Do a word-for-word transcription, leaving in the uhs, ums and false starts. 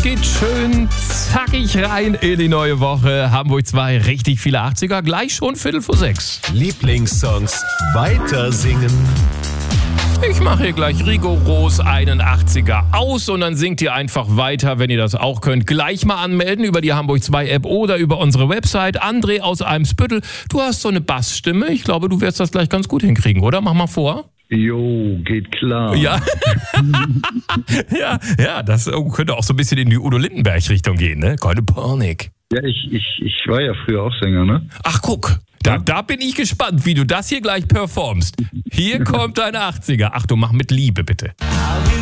geht schön zackig rein in die neue Woche. Hamburg zwei, richtig viele achtziger, gleich schon Viertel vor sechs. Lieblingssongs weiter singen. Ich mache hier gleich rigoros einen achtziger aus und dann singt ihr einfach weiter, wenn ihr das auch könnt. Gleich mal anmelden über die Hamburg zwei App oder über unsere Website. André aus Eimsbüttel, du hast so eine Bassstimme. Ich glaube, du wirst das gleich ganz gut hinkriegen, oder? Mach mal vor. Jo, geht klar. Ja, ja, ja, das könnte auch so ein bisschen in die Udo Lindenberg-Richtung gehen, ne? Keine Panik. Ja, ich, ich, ich war ja früher auch Sänger, ne? Ach, guck, da, da bin ich gespannt, wie du das hier gleich performst. Hier kommt dein achtziger. Achtung, mach mit Liebe, bitte.